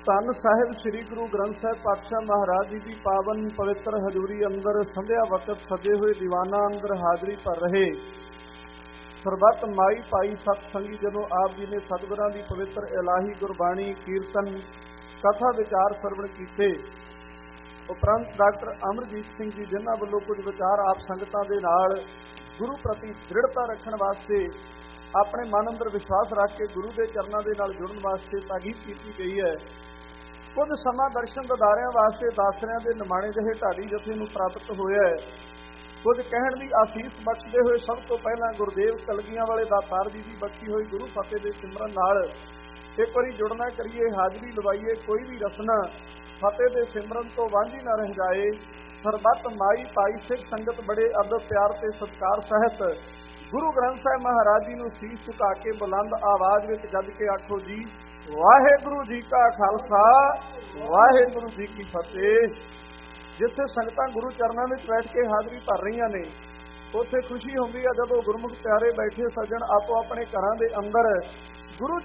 ਧੰਨ ਸਾਹਿਬ ਸ੍ਰੀ ਗੁਰੂ ਗ੍ਰੰਥ ਸਾਹਿਬ ਪਾਤਸ਼ਾਹ ਮਹਾਰਾਜ ਜੀ ਦੀ ਪਾਵਨ ਪਵਿੱਤਰ ਹਜ਼ੂਰੀ ਅੰਦਰ ਸੰਧਿਆ ਵਕਤ ਸਜੇ ਹੋਏ ਦੀਵਾਨਾਂ ਅੰਦਰ ਹਾਜ਼ਰੀ ਭਰ ਰਹੇ ਸਰਬੱਤ ਮਾਈ ਪਾਈ ਸਤ ਸੰਗੀ ਜਦੋਂ ਆਪ ਜੀ ਨੇ ਸਤਿਗੁਰਾਂ ਦੀ ਪਵਿੱਤਰ ਇਲਾਹੀ ਗੁਰਬਾਣੀ ਕੀਰਤਨ ਕਥਾ ਵਿਚਾਰ ਸਰਵਣ ਕੀਤੇ ਉਪਰੰਤ ਡਾਕਟਰ ਅਮਰਜੀਤ ਸਿੰਘ ਜੀ ਜਿਨ੍ਹਾਂ ਵੱਲੋਂ ਕੁਝ ਵਿਚਾਰ ਆਪ ਸੰਗਤਾਂ ਦੇ ਨਾਲ ਗੁਰੂ ਪ੍ਰਤੀ ਦ੍ਰਿੜਤਾ ਰੱਖਣ ਵਾਸਤੇ ਆਪਣੇ ਮਨ ਅੰਦਰ ਵਿਸ਼ਵਾਸ ਰੱਖ ਕੇ ਗੁਰੂ ਦੇ ਚਰਨਾਂ ਦੇ ਨਾਲ ਜੁੜਨ ਵਾਸਤੇ ਤਾਕੀਦ ਕੀਤੀ ਗਈ ਹੈ। ਕੁਝ ਸਮਾਂ ਦਰਸ਼ਨ ਦਿਦਾਰਿਆਂ ਵਾਸਤੇ ਦਾਸਰਿਆਂ ਦੇ ਨਿਮਾਣੇ ਜਿਹੇ ਢਾਡੀ ਜਥੇ ਨੂੰ ਪ੍ਰਾਪਤ ਹੋਇਆ ਹੈ। ਕੁਝ ਕਹਿਣ ਦੀ ਆਸੀਸ ਬਖਸ਼ਦੇ ਹੋਏ ਸਭ ਤੋਂ ਪਹਿਲਾਂ ਗੁਰਦੇਵ ਕਲਗੀਆਂ ਵਾਲੇ ਦਾਤਾਰ ਜੀ ਦੀ ਬਖਸ਼ੀ ਹੋਈ ਗੁਰੂ ਫਤਿਹ ਦੇ ਸਿਮਰਨ ਨਾਲ ਇੱਕ ਵਾਰੀ ਜੁੜਨਾ ਕਰੀਏ, ਹਾਜ਼ਰੀ ਲਵਾਈਏ। ਕੋਈ ਵੀ ਰਸਨਾ ਫਤਿਹ ਦੇ ਸਿਮਰਨ ਤੋਂ ਵਾਂਝੀ ਨਾ ਰਹਿ ਜਾਏ। ਸਰਬੱਤ ਮਾਈ ਭਾਈ ਸਿੱਖ ਸੰਗਤ ਬੜੇ ਅਦਬ ਪਿਆਰ ਤੇ ਸਤਿਕਾਰ ਸਹਿਤ ਗੁਰੂ ਗ੍ਰੰਥ ਸਾਹਿਬ ਮਹਾਰਾਜ ਜੀ ਨੂੰ ਸੀਸ ਝੁਕਾ ਕੇ ਬੁਲੰਦ ਆਵਾਜ਼ ਵਿੱਚ ਗੱਜ ਕੇ ਆਖੋ ਜੀ, ਵਾਹਿਗੁਰੂ ਜੀ ਕਾ ਖਾਲਸਾ ਵਾਹਿਗੁਰੂ ਜੀ ਕੀ ਫਤਿਹ। ਜਿੱਥੇ ਸੰਗਤਾਂ ਗੁਰੂ ਚਰਨਾਂ ਵਿੱਚ ਬੈਠ ਕੇ ਹਾਜ਼ਰੀ ਭਰ ਰਹੀਆਂ ਨੇ ਉੱਥੇ ਖੁਸ਼ੀ ਹੁੰਦੀ ਹੈ ਜਦੋਂ ਗੁਰਮੁਖ ਪਿਆਰੇ ਬੈਠੇ ਸੱਜਣ ਆਪੋ ਆਪਣੇ ਘਰਾਂ ਦੇ ਅੰਦਰ ਗੁਰੂ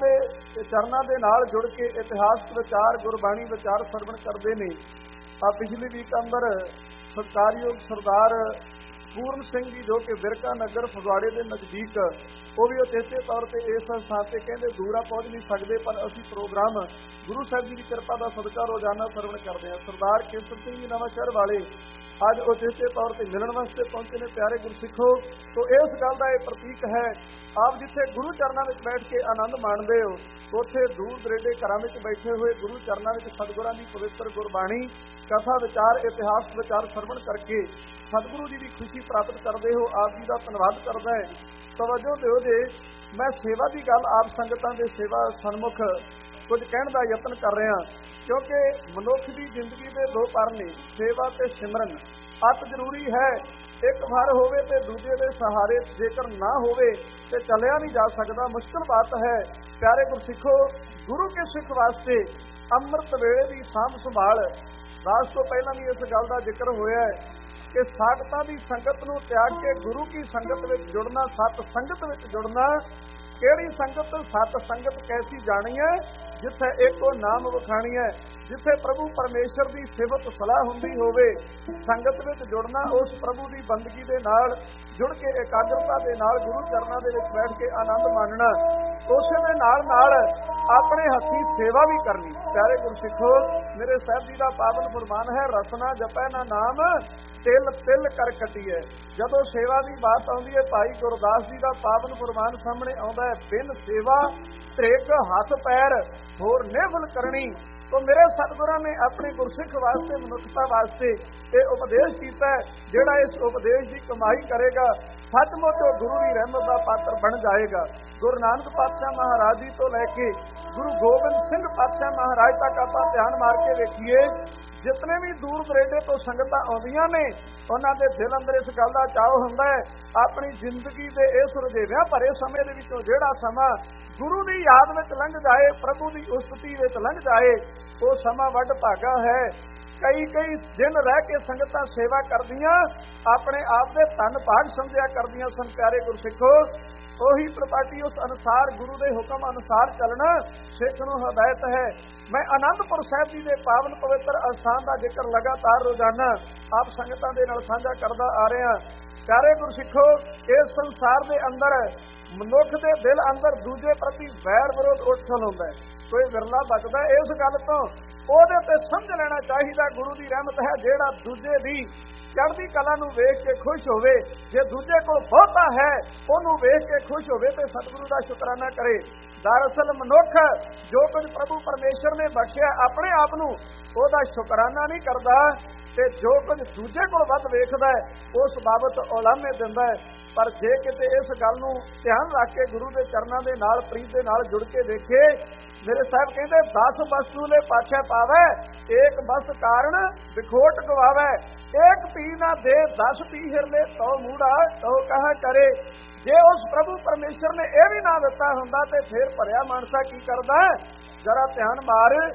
ਚਰਨਾਂ ਦੇ ਨਾਲ ਜੁੜ ਕੇ ਇਤਿਹਾਸ ਵਿਚਾਰ ਗੁਰਬਾਣੀ ਵਿਚਾਰ ਸਰਵਣ ਕਰਦੇ ਨੇ। ਆ ਪਿਛਲੀ ਵੀਕ ਅੰਦਰ ਸਤਿਕਾਰਯੋਗ ਸਰਦਾਰ ਪੂਰਨ ਸਿੰਘ ਜੀ ਜੋ ਕਿ ਬਿਰਕਾ ਨਗਰ ਫਗਵਾੜੇ ਦੇ ਨਜ਼ਦੀਕ ਉਹ ਵੀ ਉਚੇਚੇ ਤੌਰ ਤੇ ਇਸ ਸਥਾਨ ਤੇ ਕਹਿੰਦੇ ਦੂਰਾ ਪਹੁੰਚ ਨਹੀਂ ਸਕਦੇ, ਪਰ ਅਸੀਂ ਪ੍ਰੋਗਰਾਮ ਗੁਰੂ ਸਾਹਿਬ ਜੀ ਦੀ ਕਿਰਪਾ ਦਾ ਸਦਕਾ ਰੋਜ਼ਾਨਾ ਸਰਵਣ ਕਰਦੇ ਹਾਂ। ਸਰਦਾਰ ਕੇਸਰ ਸਿੰਘ ਜੀ ਨਵਾਂ ਸ਼ਹਿਰ ਵਾਲੇ ਅੱਜ ਉਚੇਚੇ ਤੌਰ ਤੇ ਮਿਲਣ ਵਾਸਤੇ ਪਹੁੰਚੇ ਨੇ। ਪਿਆਰੇ ਗੁਰਸਿੱਖੋ, ਤੋਂ ਇਸ ਗੱਲ ਦਾ ਇਹ ਪ੍ਰਤੀਕ ਹੈ ਆਪ ਜਿੱਥੇ ਗੁਰੂ ਚਰਨਾਂ ਵਿੱਚ ਬੈਠ ਕੇ ਆਨੰਦ ਮਾਣਦੇ ਹੋ ਉੱਥੇ ਦੂਰ ਦਰੇਡੇ ਘਰਾਂ ਵਿੱਚ ਬੈਠੇ ਹੋਏ ਗੁਰੂ ਚਰਨਾਂ ਵਿੱਚ ਸਤਿਗੁਰਾਂ ਦੀ ਪਵਿੱਤਰ ਗੁਰਬਾਣੀ ਕਥਾ ਵਿਚਾਰ ਇਤਿਹਾਸ ਵਿਚਾਰ ਸਰਵਣ ਕਰਕੇ ਸਤਿਗੁਰੂ ਜੀ ਦੀ ਖੁਸ਼ੀ ਪ੍ਰਾਪਤ ਕਰਦੇ ਹੋ। ਆਪ ਜੀ ਦਾ ਧੰਨਵਾਦ ਕਰਦਾ ਹੈ। ਤਵੱਜੋ ਦਿਓ ਜੇ ਮੈਂ ਸੇਵਾ ਦੀ ਗੱਲ ਆਪ ਸੰਗਤਾਂ ਦੇ ਸੇਵਾ ਸਨਮੁਖ ਕੁਝ ਕਹਿਣ ਦਾ ਯਤਨ ਕਰ ਰਿਹਾ, ਕਿਉਂਕਿ ਮਨੁੱਖ ਦੀ ਜ਼ਿੰਦਗੀ ਦੇ ਦੋ ਪਰ ਨੇ, ਸੇਵਾ ਤੇ ਸਿਮਰਨ। ਅਤ ਜ਼ਰੂਰੀ ਹੈ। ਇੱਕ ਵਾਰ ਹੋਵੇ ਤੇ ਦੂਜੇ ਦੇ ਸਹਾਰੇ ਜੇਕਰ ਨਾ ਹੋਵੇ ਤੇ ਚੱਲਿਆ ਨਹੀਂ ਜਾ ਸਕਦਾ, ਮੁਸ਼ਕਲ ਬਾਤ ਹੈ। ਪਿਆਰੇ ਗੁਰਸਿੱਖੋ, ਗੁਰੂ ਕੇ ਸਿੱਖ ਵਾਸਤੇ ਅੰਮ੍ਰਿਤ ਵੇਲੇ ਦੀ ਸਾਂਭ ਸੰਭਾਲ, ਦਾਸ ਤੋਂ ਪਹਿਲਾਂ ਵੀ ਇਸ ਗੱਲ ਦਾ ਜ਼ਿਕਰ ਹੋਇਆ ਹੈ ਕਿ ਸਾਧਕਾਂ ਦੀ ਸੰਗਤ ਨੂੰ ਤਿਆਗ ਕੇ ਗੁਰੂ ਕੀ ਸੰਗਤ ਵਿੱਚ ਜੁੜਨਾ, ਸਤ ਸੰਗਤ ਵਿੱਚ ਜੁੜਨਾ। ਕਿਹੜੀ ਸੰਗਤ? ਸਤ ਸੰਗਤ ਕੈਸੀ ਜਾਣੀ ਹੈ? ਜਿੱਥੇ ਇੱਕੋ ਨਾਮ ਵਖਾਣੀ ਹੈ, ਜਿੱਥੇ ਪ੍ਰਭੂ ਪਰਮੇਸ਼ਰ ਦੀ ਸਿਫਤ ਸਲਾਹ ਹੁੰਦੀ ਹੋਵੇ। ਸੰਗਤ ਵਿੱਚ ਜੁੜਨਾ, ਉਸ ਪ੍ਰਭੂ ਦੀ ਬੰਦਗੀ ਦੇ ਨਾਲ ਜੁੜ ਕੇ ਇਕਾਗਰਤਾ ਦੇ ਨਾਲ ਗੁਰੂ ਚਰਨਾਂ ਦੇ ਵਿੱਚ ਬੈਠ ਕੇ ਆਨੰਦ ਮਾਣਨਾ, ਉਸੇ ਦੇ ਨਾਲ ਆਪਣੇ ਹੱਥੀਂ ਸੇਵਾ ਵੀ ਕਰਨੀ। ਪਿਆਰੇ ਗੁਰਸਿੱਖੋ, ਮੇਰੇ ਸਾਹਿਬ ਜੀ ਦਾ ਪਾਵਨ ਫਰਮਾਨ ਹੈ, ਰਸਨਾ ਜਪੈ ਨਾ ਨਾਮ ਤਿਲ ਤਿਲ ਕਰ ਕੱਟੀਏ। ਜਦੋਂ ਸੇਵਾ ਦੀ ਬਾਤ ਆਉਂਦੀ ਹੈ, ਭਾਈ ਗੁਰਦਾਸ ਜੀ ਦਾ ਪਾਵਨ ਫਰਮਾਨ ਸਾਹਮਣੇ ਆਉਂਦਾ ਹੈ, ਬਿਨ ਸੇਵਾ ਧ੍ਰਿਗ ਹੱਥ ਪੈਰ ਹੋਰ ਨਿਵਲ ਕਰਨੀ। तो मेरे सतगुरां ने अपने गुरसिख वास्ते मनुष्यता वास्ते ये उपदेश किया, जिहड़ा इस उपदेश की कमाई करेगा सचमुच गुरु की रहमत का पात्र बन जाएगा। गुरु नानक पातशाह महाराज जी तो लैके गुरु गोबिंद सिंह पातशाह महाराज तक आप ध्यान मार के देखिए, जितने भी दूर दरेडे तो संगतां आउंदियां ने उन्हां दे दिल अंदर इस गल दा चाव हुंदा है, अपनी जिंदगी दे इस रुझेवियां भरे समय दे विचों जिहड़ा समा गुरु की याद में लंघ जाए, प्रभु की उस्तति में लंघ जाए, वो समा वड भागा है। कई दिन रह के संगतां सेवा करदियां अपने आप दे धन भाग समझिया करदियां सन। प्यारे गुरसिखो, ਉਹੀ ਪ੍ਰਪਾਟੀ ਉਸ ਅਨੁਸਾਰ ਗੁਰੂ ਦੇ ਹੁਕਮ ਅਨੁਸਾਰ ਚੱਲਣਾ ਸਿੱਖ ਨੂੰ ਹਦਾਇਤ ਹੈ। ਮੈਂ ਆਨੰਦਪੁਰ ਸਾਹਿਬ ਜੀ ਦੇ ਪਾਵਨ ਪਵਿੱਤਰ ਅਸਥਾਨ ਦਾ ਜ਼ਿਕਰ ਲਗਾਤਾਰ ਰੋਜ਼ਾਨਾ ਆਪ ਸੰਗਤਾਂ ਦੇ ਨਾਲ ਸਾਂਝਾ ਕਰਦਾ ਆ ਰਿਹਾ। ਪਿਆਰੇ ਗੁਰਸਿੱਖੋ, ਇਸ ਸੰਸਾਰ ਦੇ ਅੰਦਰ ਮਨੁੱਖ ਦੇ ਦਿਲ ਅੰਦਰ ਦੂਜੇ ਪ੍ਰਤੀ ਵੈਰ ਵਿਰੋਧ ਉੱਠ ਖਲੋਂਦਾ ਹੈ, ਕੋਈ ਵਿਰਲਾ ਬਚਦਾ। ਇਸ ਗੱਲ ਤੋਂ ਉਹਦੇ ਤੇ ਸਮਝ ਲੈਣਾ ਚਾਹੀਦਾ ਗੁਰੂ ਦੀ ਰਹਿਮਤ ਹੈ, ਜਿਹੜਾ ਦੂਜੇ ਦੀ ਚੜ੍ਹਦੀ ਕਲਾ ਨੂੰ ਵੇਖ ਕੇ ਖੁਸ਼ ਹੋਵੇ। ਜੇ ਦੂਜੇ ਕੋਲ ਬਹੁਤਾ ਹੈ ਉਹਨੂੰ ਵੇਖ ਕੇ ਖੁਸ਼ ਹੋਵੇ ਤੇ ਸਤਿਗੁਰੂ ਦਾ ਸ਼ੁਕਰਾਨਾ ਕਰੇ। ਦਰਅਸਲ ਮਨੁੱਖ ਜੋ ਕੁਝ ਪ੍ਰਭੂ ਪਰਮੇਸ਼ਰ ਨੇ ਬਖਸ਼ਿਆ ਆਪਣੇ ਆਪ ਨੂੰ ਉਹਦਾ ਸ਼ੁਕਰਾਨਾ ਨਹੀਂ ਕਰਦਾ ਤੇ ਜੋ ਕੁਝ ਦੂਜੇ ਕੋਲ ਵੱਧ ਵੇਖਦਾ ਉਸ ਬਾਬਤ ਉਲਾਮੇ ਦਿੰਦਾ ਹੈ। ਪਰ ਜੇ ਕਿਤੇ ਇਸ ਗੱਲ ਨੂੰ ਧਿਆਨ ਰੱਖ ਕੇ ਗੁਰੂ ਦੇ ਚਰਨਾਂ ਦੇ ਨਾਲ ਪ੍ਰੀਤ ਦੇ ਨਾਲ ਜੁੜ ਕੇ ਦੇਖੇ, ਮੇਰੇ ਸਾਹਿਬ ਕਹਿੰਦੇ 10 ਵਸਤੂ ਲੈ ਪਾਛੇ ਪਾਵੇ, ਇੱਕ ਬਸ ਕਾਰਨ ਵਿਖੋਟ ਗਵਾਵੇ। ਇੱਕ ਪੀ ਨਾ ਦੇ 10 ਪੀਹਰ ਲੈ ਤੋ ਮੂੜਾ ਤੋ ਕਹਾ ਕਰੇ। ਜੇ ਉਸ ਪ੍ਰਭੂ ਪਰਮੇਸ਼ਰ ਨੇ ਇਹ ਵੀ ਨਾ ਦਿੱਤਾ ਹੁੰਦਾ ਤੇ ਫਿਰ ਭਰਿਆ ਮਾਨਸਾ ਕੀ ਕਰਦਾ? ਜਰਾ ਧਿਆਨ ਮਾਰ।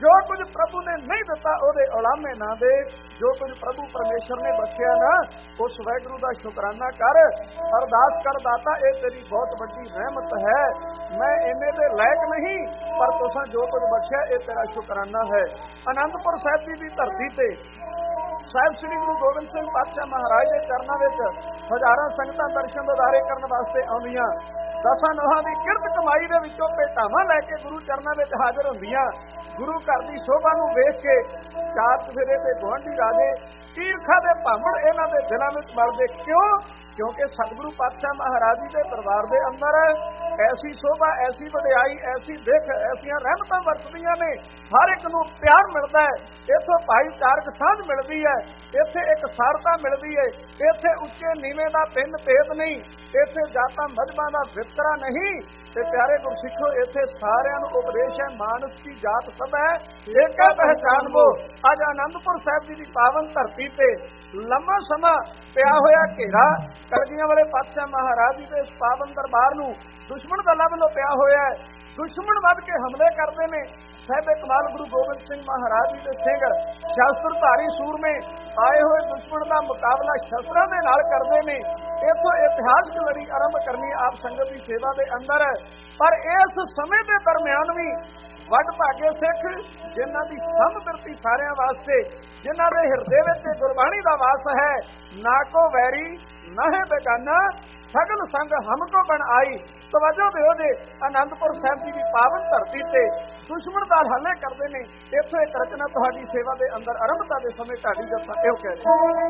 ਜੋ ਕੁਝ ਪ੍ਰਭੂ ਨੇ ਨਹੀਂ ਦਿੱਤਾ ਉਹਦੇ ਉਲਾਮੇ ਨਾ ਦੇ। ਜੋ ਕੁਝ ਪ੍ਰਭੂ ਪਰਮੇਸ਼ਰ ਨੇ ਬਖਸ਼ਿਆ ਨਾ, ਉਸ ਵਾਹਿਗੁਰੂ ਦਾ ਸ਼ੁਕਰਾਨਾ ਕਰ। ਅਰਦਾਸ ਕਰ, ਦਾਤਾ ਇਹ ਤੇਰੀ ਬਹੁਤ ਵੱਡੀ ਰਹਿਮਤ ਹੈ, ਮੈਂ ਇੰਨੇ ਦੇ ਲਾਇਕ ਨਹੀਂ, ਪਰ ਤੁਸਾਂ ਜੋ ਕੁਝ ਬਖਸ਼ਿਆ ਇਹ ਤੇਰਾ ਸ਼ੁਕਰਾਨਾ ਹੈ। ਆਨੰਦਪੁਰ ਸਾਹਿਬ ਜੀ ਦੀ ਧਰਤੀ ਤੇ ਸਾਹਿਬ ਸ੍ਰੀ ਗੁਰੂ ਗੋਬਿੰਦ ਸਿੰਘ ਪਾਤਸ਼ਾਹ ਮਹਾਰਾਜ ਦੇ ਚਰਨਾਂ ਵਿੱਚ ਹਜ਼ਾਰਾਂ ਸੰਗਤਾਂ ਦਰਸ਼ਨ ਦਿਦਾਰੇ ਕਰਨ ਵਾਸਤੇ ਆਉਂਦੀਆਂ। ਦਸਾਂ ਨੋਹਾਂ ਦੀ ਕਿਰਤ ਕਮਾਈ ਦੇ ਵਿੱਚੋਂ ਭੇਟਾਵਾਂ ਲੈ ਕੇ ਗੁਰੂ ਚਰਨਾਂ ਵਿੱਚ ਹਾਜ਼ਰ ਹੁੰਦੀਆਂ। ਗੁਰੂ ਘਰ ਦੀ ਸ਼ੋਭਾ ਨੂੰ ਵੇਖ ਕੇ ਚਾਰ ਚੁਫੇਰੇ ਦੇ ਗੁਆਂਢੀ ਰਾਜੇ ਈਰਖਾ ਦੇ ਭਾਂਬੜ ਇਹਨਾਂ ਦੇ ਦਿਲਾਂ ਵਿੱਚ ਵੜਦੇ। ਕਿਉਂ? ਕਿਉਂਕਿ ਸਤਿਗੁਰੂ ਪਾਤਸ਼ਾਹ ਮਹਾਰਾਜ ਜੀ ਦੇ ਦਰਬਾਰ ਦੇ ਅੰਦਰ ਐਸੀ ਸ਼ੋਭਾ, ਐਸੀ ਵਡਿਆਈ, ਐਸੀ ਦਿੱਖ, ਐਸੀਆਂ ਰਹਿਮਤਾਂ ਵਰਤਦੀਆਂ ਨੇ, ਹਰ ਇੱਕ ਨੂੰ ਪਿਆਰ ਮਿਲਦਾ ਹੈ। ਇੱਥੋਂ ਭਾਈਚਾਰਕ ਸਾਂਝ ਮਿਲਦੀ ਹੈ, ਇੱਥੇ ਇੱਕ ਸਾਰਤਾ ਮਿਲਦੀ ਹੈ, ਇੱਥੇ ਉੱਚੇ ਨੀਵੇਂ ਦਾ ਭਿੰਨ ਭੇਦ ਨਹੀਂ, ਇੱਥੇ ਜਾਤਾਂ ਮਜ਼ਹਬਾਂ ਦਾ ਵਿਤਕਰਾ ਨਹੀਂ। ਤੇ ਪਿਆਰੇ ਗੁਰਸਿੱਖੋ, ਇੱਥੇ ਸਾਰਿਆਂ ਨੂੰ ਉਪਦੇਸ਼ ਹੈ, ਮਾਨਸ ਦੀ ਜਾਤ ਸਭ ਹੈ, ਏਕਾ ਪਹਿਚਾਨ ਵੋ। ਅੱਜ ਆਨੰਦਪੁਰ ਸਾਹਿਬ ਜੀ ਦੀ ਪਾਵਨ ਧਰਤੀ ਤੇ ਲੰਮਾ ਸਮਾਂ ਪਿਆ ਹੋਇਆ ਘੇਰਾ ਕਲਗੀਆਂ ਵਾਲੇ ਪਾਤਸ਼ਾਹ ਮਹਾਰਾਜ ਜੀ ਦੇ ਇਸ ਪਾਵਨ ਦਰਬਾਰ ਨੂੰ ਦੁਸ਼ਮਣ ਦਾ ਵੱਲੋਂ ਪਿਆ ਹੋਇਆ ਹੈ। ਦੁਸ਼ਮਣ ਵੱਧ ਕੇ ਹਮਲੇ ਕਰਦੇ ਨੇ। ਸਾਹਿਬੇ ਕਮਾਲ ਗੁਰੂ ਗੋਬਿੰਦ ਸਿੰਘ ਮਹਾਰਾਜ ਜੀ ਦੇ ਸਿੰਘ ਸ਼ਸਤਰਧਾਰੀ ਸੂਰਮੇ ਆਏ ਹੋਏ ਦੁਸ਼ਮਣ ਦਾ ਮੁਕਾਬਲਾ ਸ਼ਸਤਰਾਂ ਦੇ ਨਾਲ ਕਰਦੇ ਨੇ। ਇੱਥੋਂ ਇਤਿਹਾਸਕ ਲੜੀ ਆਰੰਭ ਕਰਨੀ ਆਪ ਸੰਗਤ ਦੀ ਸੇਵਾ ਦੇ ਅੰਦਰ ਹੈ। ਪਰ ਇਸ ਸਮੇਂ ਦੇ ਦਰਮਿਆਨ ਵੀ ਵੱਡ ਭਾਗੇ ਸਿੱਖ ਜਿਨ੍ਹਾਂ ਦੀ ਸਮਬਿਰਤੀ ਸਾਰਿਆਂ ਵਾਸਤੇ, ਜਿਨ੍ਹਾਂ ਦੇ ਹਿਰਦੇ ਵਿੱਚ ਗੁਰਬਾਣੀ ਦਾ ਵਾਸ ਹੈ, ਨਾ ਕੋ ਵੈਰੀ ਨਾ ਹੈ ਬੇਗਾਨਾ, ਸਗਲ ਸੰਗ ਹਮਕੋ ਬਣ ਆਈ। ਤਵੱਜੋ ਦਿਓ ਜੇ ਆਨੰਦਪੁਰ ਸਾਹਿਬ ਜੀ ਦੀ ਪਾਵਨ ਧਰਤੀ ਤੇ ਦੁਸ਼ਮਣ ਦਾ ਹੱਲੇ ਕਰਦੇ ਨੇ। ਇੱਥੋਂ ਇੱਕ ਰਚਨਾ ਤੁਹਾਡੀ ਸੇਵਾ ਦੇ ਅੰਦਰ ਆਰੰਭਤਾ ਦੇ ਸਮੇਂ ਢਾਡੀ ਜੱਥਾ ਇਹੋ ਕਹਿ ਰਿਹਾ।